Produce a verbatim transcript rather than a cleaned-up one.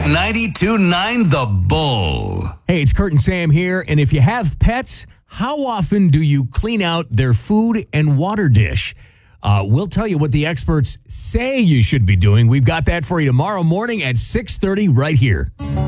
ninety-two point nine The Bull. Hey, it's Kurt and Sam here, and if you have pets, how often do you clean out their food and water dish? Uh, we'll tell you what the experts say you should be doing. We've got that for you tomorrow morning at six thirty right here.